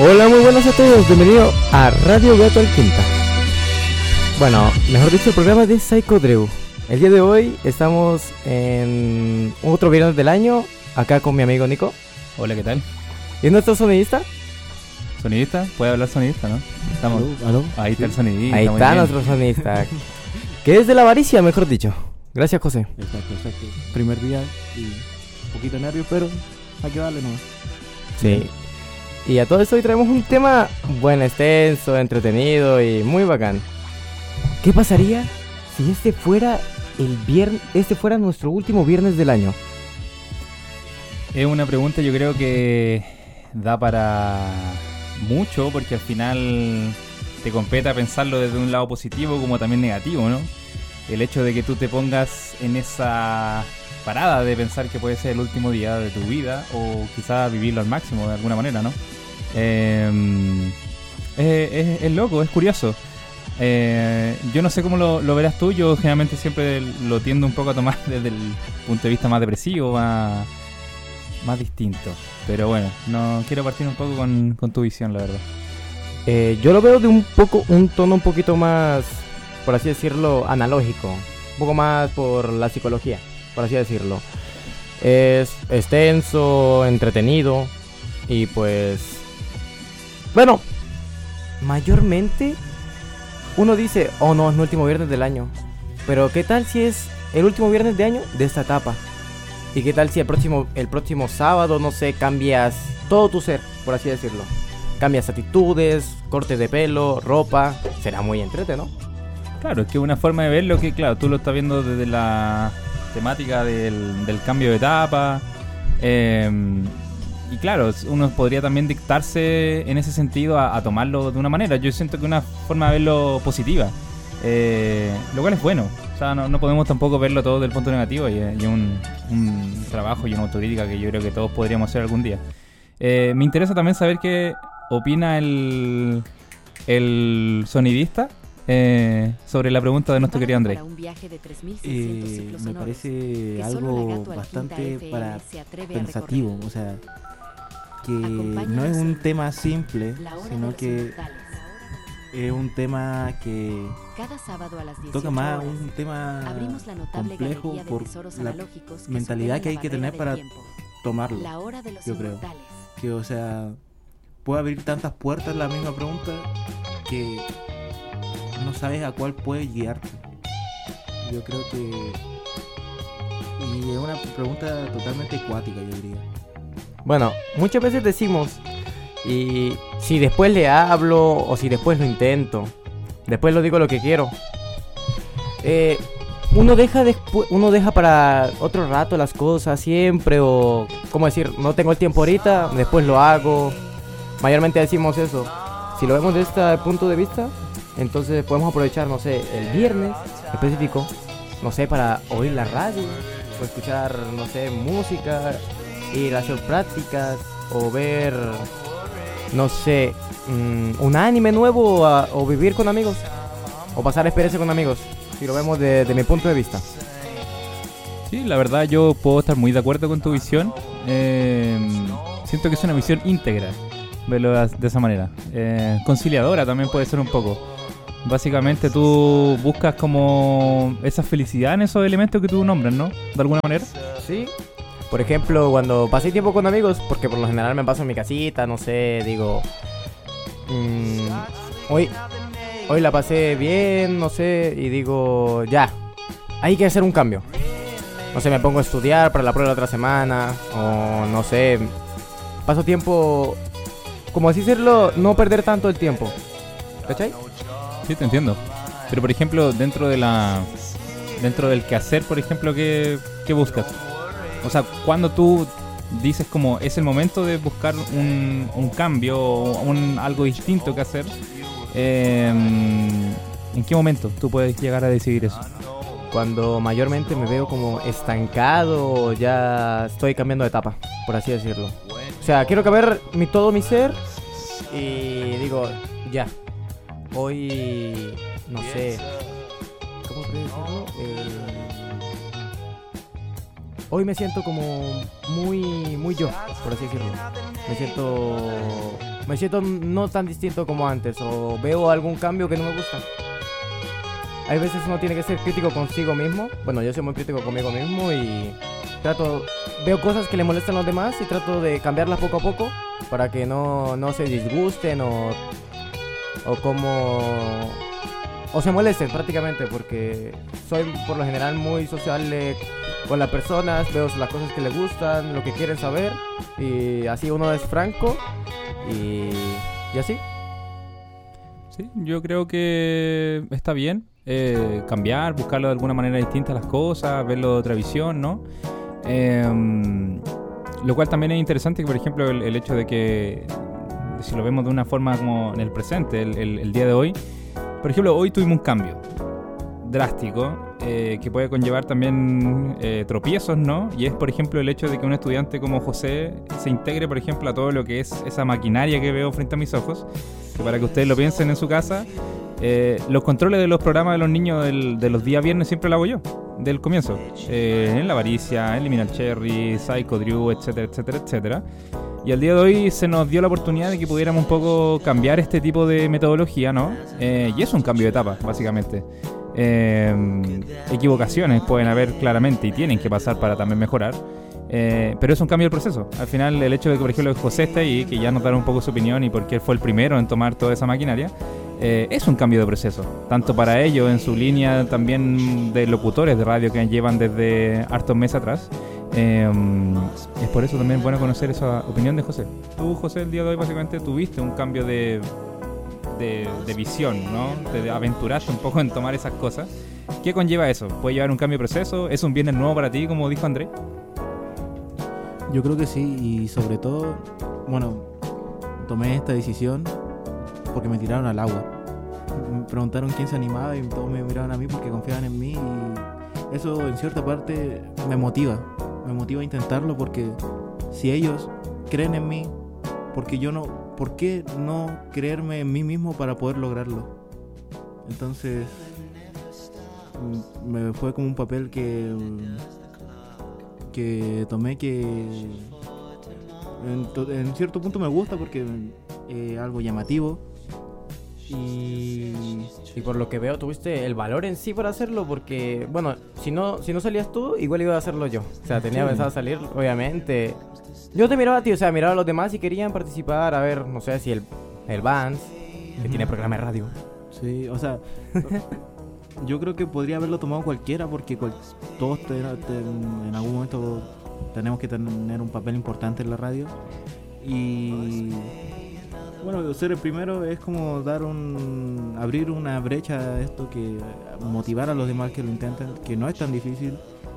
Hola, muy buenas a todos, bienvenido a Radio Gato al Quinta. Bueno, mejor dicho, el programa de Psycho Drew. El día de hoy estamos en otro viernes del año, acá con mi amigo Nico. Hola, ¿qué tal? ¿Y nuestro sonidista? ¿Sonidista? ¿Puede hablar sonidista, no? Estamos... ¿Aló? Ahí está el sonidista. Ahí está nuestro sonidista. Que es de la avaricia, mejor dicho. Gracias, José. Exacto. Primer día y un poquito de nervios, pero hay que darle nomás. Sí. Y a todo esto hoy traemos un tema, bueno, extenso, entretenido y muy bacán. ¿Qué pasaría si este fuera nuestro último viernes del año? Es una pregunta, yo creo que da para mucho, porque al final te compete pensarlo desde un lado positivo como también negativo, ¿no? El hecho de que tú te pongas en esa parada de pensar que puede ser el último día de tu vida o quizás vivirlo al máximo de alguna manera, ¿no? Es loco, es curioso. Yo no sé cómo lo verás tú. Yo generalmente siempre lo tiendo un poco a tomar desde el punto de vista más depresivo, más distinto. Pero bueno, no quiero partir un poco con tu visión, la verdad. Yo lo veo de un tono un poquito más, por así decirlo, analógico. Un poco más por la psicología, por así decirlo. Es extenso, entretenido y pues... Bueno, mayormente uno dice, oh no, es mi último viernes del año. Pero ¿qué tal si es el último viernes de año de esta etapa? ¿Y qué tal si el próximo sábado, no sé, cambias todo tu ser, por así decirlo? Cambias actitudes, cortes de pelo, ropa. Será muy entretenido, ¿no? Claro, es que una forma de verlo que, claro, tú lo estás viendo desde la temática del cambio de etapa. Y claro, uno podría también dictarse en ese sentido a tomarlo de una manera. Yo siento que una forma de verlo positiva, lo cual es bueno. O sea, no podemos tampoco verlo todo del punto negativo y un trabajo y una autocrítica que yo creo que todos podríamos hacer algún día. Me interesa también saber qué opina el sonidista sobre la pregunta de nuestro querido Andrés. Me parece algo bastante pensativo, o sea, que no es un tema simple, sino que es un tema que toca más un tema complejo por la mentalidad que hay que tener para tomarlo. Yo creo que, o sea, puede abrir tantas puertas la misma pregunta que no sabes a cuál puede guiarte. Yo creo que... Y es una pregunta totalmente acuática, yo diría. Bueno, muchas veces decimos, y si después le hablo o si después lo intento, después lo digo lo que quiero. Uno deja para otro rato las cosas siempre, o como decir, no tengo el tiempo ahorita, después lo hago. Mayormente decimos eso. Si lo vemos desde este punto de vista, entonces podemos aprovechar, no sé, el viernes específico, no sé, para oír la radio o escuchar, no sé, música, ir a hacer prácticas o ver, no sé, un anime nuevo o vivir con amigos o pasar experiencia con amigos, si lo vemos de mi punto de vista. Sí, la verdad yo puedo estar muy de acuerdo con tu visión. Siento que es una visión íntegra, verlo de esa manera. Conciliadora también puede ser un poco. Básicamente tú buscas como esa felicidad en esos elementos que tú nombras, ¿no? De alguna manera. Sí. Por ejemplo, cuando pasé tiempo con amigos, porque por lo general me paso en mi casita, no sé, digo... hoy la pasé bien, no sé, y digo, ya, hay que hacer un cambio. No sé, me pongo a estudiar para la prueba de la otra semana, o no sé, paso tiempo, como así decirlo, no perder tanto el tiempo. ¿Cachai? Sí, te entiendo. Pero por ejemplo, dentro del quehacer, por ejemplo, ¿qué buscas? O sea, cuando tú dices como es el momento de buscar un cambio o algo distinto que hacer, ¿en qué momento tú puedes llegar a decidir eso? Cuando mayormente me veo como estancado, ya estoy cambiando de etapa, por así decirlo. O sea, quiero cambiar todo mi ser y digo, ya, hoy, no sé, ¿cómo puedo decirlo? Hoy me siento como muy yo, por así decirlo. me siento no tan distinto como antes, o veo algún cambio que no me gusta. Hay veces uno tiene que ser crítico consigo mismo. Bueno, yo soy muy crítico conmigo mismo y veo cosas que le molestan a los demás y trato de cambiarlas poco a poco para que no se disgusten o se molesten prácticamente, porque soy por lo general muy sociable con las personas, veo las cosas que les gustan, lo que quieren saber, y así uno es franco y así. Sí, yo creo que está bien cambiar, buscarlo de alguna manera distinta las cosas, verlo de otra visión, ¿no? Lo cual también es interesante, que por ejemplo el hecho de que, si lo vemos de una forma como en el presente, el día de hoy, por ejemplo, hoy tuvimos un cambio drástico que puede conllevar también tropiezos, ¿no? Y es, por ejemplo, el hecho de que un estudiante como José se integre, por ejemplo, a todo lo que es esa maquinaria que veo frente a mis ojos, que para que ustedes lo piensen en su casa, los controles de los programas de los niños de los días viernes siempre lo hago yo, del comienzo. En La Avaricia, en Liminal Cherry, Psycho Drew, etcétera, etcétera, etcétera. Y al día de hoy se nos dio la oportunidad de que pudiéramos un poco cambiar este tipo de metodología, ¿no? Y es un cambio de etapa, básicamente. Equivocaciones pueden haber claramente y tienen que pasar para también mejorar. Pero es un cambio del proceso. Al final, el hecho de que, por ejemplo, José esté ahí, que ya nos dará un poco su opinión y porque él fue el primero en tomar toda esa maquinaria, es un cambio de proceso. Tanto para ellos, en su línea también de locutores de radio que llevan desde hartos meses atrás. Es por eso también bueno conocer esa opinión de José. Tú, José, el día de hoy básicamente tuviste un cambio de visión, ¿no? Te aventuraste un poco en tomar esas cosas. ¿Qué conlleva eso? ¿Puede llevar un cambio de proceso? ¿Es un viernes nuevo para ti, como dijo André? Yo creo que sí, y sobre todo, bueno, tomé esta decisión porque me tiraron al agua. Me preguntaron quién se animaba y todos me miraban a mí porque confiaban en mí, y eso en cierta parte me motiva a intentarlo, porque si ellos creen en mí, ¿por qué no creerme en mí mismo para poder lograrlo? Entonces me fue como un papel que tomé, que en cierto punto me gusta porque es algo llamativo. Y por lo que veo tuviste el valor en sí para hacerlo, porque bueno, si no salías tú, igual iba a hacerlo yo. O sea, tenía pensado salir, obviamente. Yo te miraba a ti, o sea, miraba a los demás y querían participar, a ver, no sé si el Vance, que tiene programa de radio. Sí, o sea, yo creo que podría haberlo tomado cualquiera, porque todos en algún momento tenemos que tener un papel importante en la radio. Y bueno, ser el primero es como abrir una brecha a esto, que motivar a los demás que lo intenten, que no es tan difícil,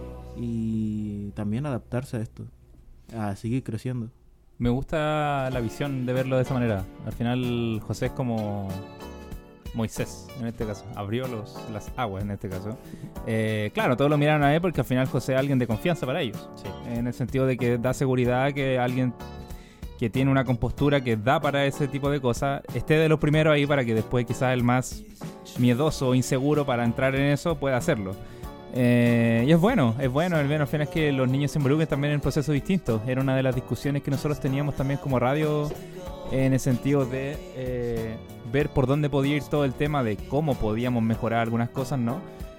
y también adaptarse a esto, a seguir creciendo. Me gusta la visión de verlo de esa manera. Al final José es como Moisés, en este caso. Abrió las aguas, en este caso. Claro, todos lo miraron a él porque al final José es alguien de confianza para ellos. Sí. En el sentido de que da seguridad, que alguien que tiene una compostura que da para ese tipo de cosas esté de los primeros ahí, para que después quizás el más miedoso o inseguro para entrar en eso pueda hacerlo. Y es bueno, al final es que los niños se involucren también en procesos distintos. Era una de las discusiones que nosotros teníamos también como radio, en el sentido de ver por dónde podía ir todo el tema de cómo podíamos mejorar algunas cosas, ¿no?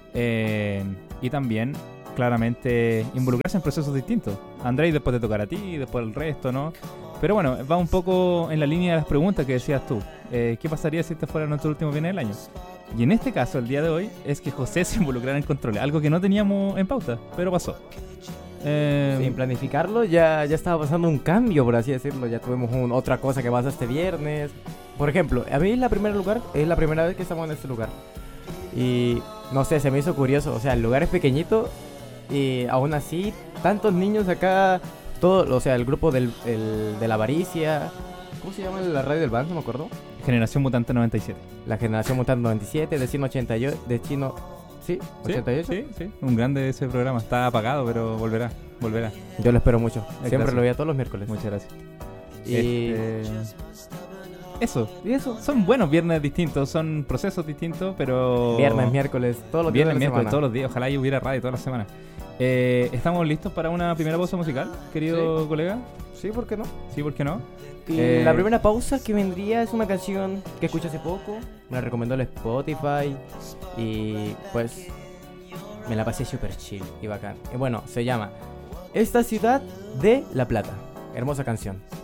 Y también, claramente, involucrarse en procesos distintos. André, después te tocará a ti, y después el resto, ¿no? Pero bueno, va un poco en la línea de las preguntas que decías tú. ¿Qué pasaría si este fuera nuestro último viernes del año? Y en este caso, el día de hoy, es que José se involucrara en control. Algo que no teníamos en pauta, pero pasó. Sin planificarlo, ya estaba pasando un cambio, por así decirlo. Ya tuvimos otra cosa que pasa este viernes. Por ejemplo, a mí es la primera vez que estamos en este lugar. Y no sé, se me hizo curioso. O sea, el lugar es pequeñito y aún así, tantos niños acá. Todo, o sea, el grupo de La Avaricia. ¿Cómo se llama la radio del Vance? No me acuerdo. Generación Mutante 97. La Generación Mutante 97, Destino 88, Destino... ¿Sí? 88. Sí. Un grande ese programa. Está apagado, pero volverá. Yo lo espero mucho. Siempre Gracias. Lo veía todos los miércoles. Muchas gracias. Y... Eso. ¿Y eso? Son buenos viernes distintos, son procesos distintos, pero... Viernes, miércoles, todos los días Viernes, de la miércoles, semana. todos los días. Ojalá y hubiera radio toda la semana. ¿Estamos listos para una primera pausa musical, querido colega? Sí, ¿por qué no? Sí, ¿por qué no? Y la primera pausa que vendría es una canción que escuché hace poco. Me la recomendó el Spotify. Y pues me la pasé súper chill y bacán. Y bueno, se llama Esta ciudad de La Plata. Hermosa canción.